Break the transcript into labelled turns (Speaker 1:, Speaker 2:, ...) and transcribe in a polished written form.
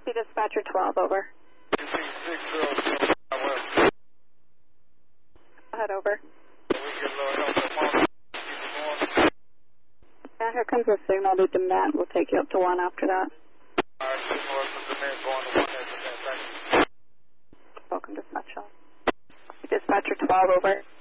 Speaker 1: Dispatcher 12, over.
Speaker 2: UP 600 West.
Speaker 1: Go ahead, over.
Speaker 2: We get a little help from Mark. Keep it going.
Speaker 1: Yeah, here comes the signal to demand. We'll take you up to 1 after that.
Speaker 2: All right, signal up to demand going to 1 after that. Thank you.
Speaker 1: Welcome, Dispatcher. Dispatcher 12, over.